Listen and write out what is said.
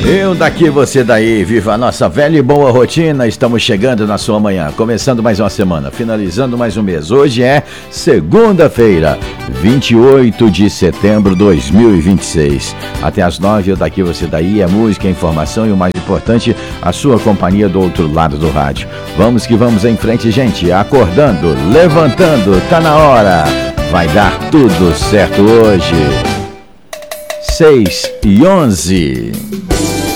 Eu daqui, você daí, viva a nossa velha e boa rotina. Estamos chegando na sua manhã, começando mais uma semana, finalizando mais um mês. Hoje é segunda-feira, 28 de setembro de 2026. Até às 9, eu daqui, você daí, é música, informação e o mais importante, a sua companhia do outro lado do rádio. Vamos que vamos em frente, gente, acordando, levantando, tá na hora. Vai dar tudo certo hoje. 6:11.